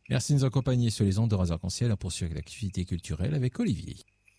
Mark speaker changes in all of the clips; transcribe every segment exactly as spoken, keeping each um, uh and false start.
Speaker 1: Merci de nous accompagner sur les ondes de Radio Arc-en-Ciel. On poursuit avec l'activité culturelle avec Olivier.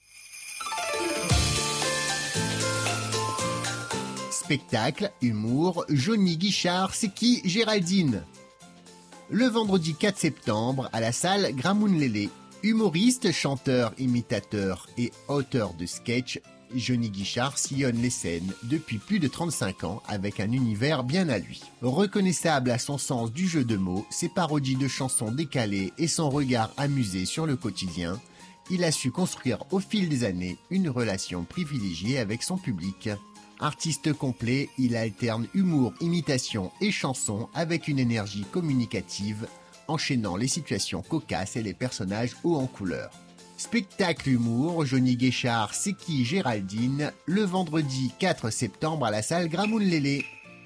Speaker 2: Spectacle, humour, Johnny Guichard, c'est qui Géraldine? Le vendredi quatre septembre, à la salle Gramoun-Lélé, humoriste, chanteur, imitateur et auteur de sketch, Johnny Guichard sillonne les scènes depuis plus de trente-cinq ans avec un univers bien à lui. Reconnaissable à son sens du jeu de mots, ses parodies de chansons décalées et son regard amusé sur le quotidien, il a su construire au fil des années une relation privilégiée avec son public. Artiste complet, il alterne humour, imitation et chansons avec une énergie communicative, enchaînant les situations cocasses et les personnages hauts en couleur. Spectacle humour, Johnny Guichard, c'est qui Géraldine, le vendredi quatre septembre à la salle Gramoun-Lélé.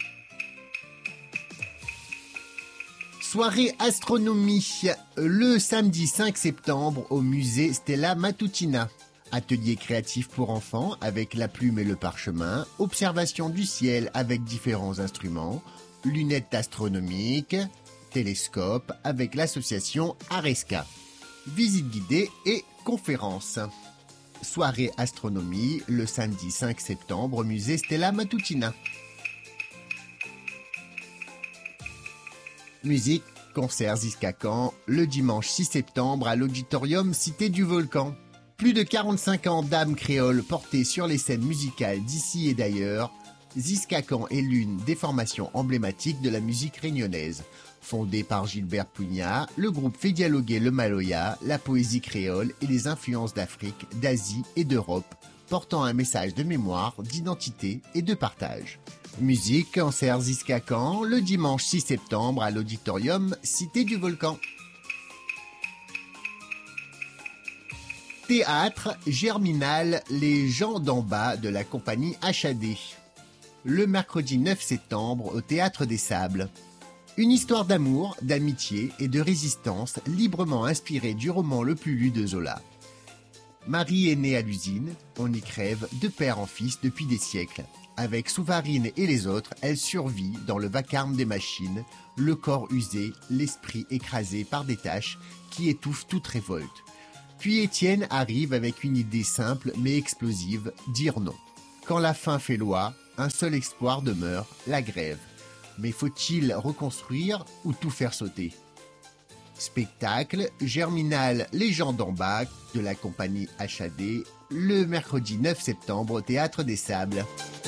Speaker 2: Soirée astronomie, le samedi cinq septembre au musée Stella Matutina. Atelier créatif pour enfants avec la plume et le parchemin, observation du ciel avec différents instruments, lunettes astronomiques, télescope avec l'association Aresca, visite guidée et conférence. Soirée astronomie le samedi cinq septembre au musée Stella Matutina. Musique, concert Ziskakan le dimanche six septembre à l'auditorium Cité du Volcan. Plus de quarante-cinq ans d'âme créole portée sur les scènes musicales d'ici et d'ailleurs, Ziskakan est l'une des formations emblématiques de la musique réunionnaise. Fondé par Gilbert Pugnat, le groupe fait dialoguer le maloya, la poésie créole et les influences d'Afrique, d'Asie et d'Europe, portant un message de mémoire, d'identité et de partage. Musique, concert Ziskakan le dimanche six septembre à l'auditorium Cité du Volcan. Théâtre Germinal, les gens d'en bas de la compagnie H A D. Le mercredi neuf septembre au Théâtre des Sables. Une histoire d'amour, d'amitié et de résistance librement inspirée du roman le plus lu de Zola. Marie est née à l'usine, on y crève de père en fils depuis des siècles. Avec Souvarine et les autres, elle survit dans le vacarme des machines, le corps usé, l'esprit écrasé par des tâches qui étouffent toute révolte. Puis Étienne arrive avec une idée simple mais explosive, dire non. Quand la faim fait loi, un seul espoir demeure, la grève. Mais faut-il reconstruire ou tout faire sauter? Spectacle Germinal, les gens d'en bas de la compagnie H A D, le mercredi neuf septembre au Théâtre des Sables.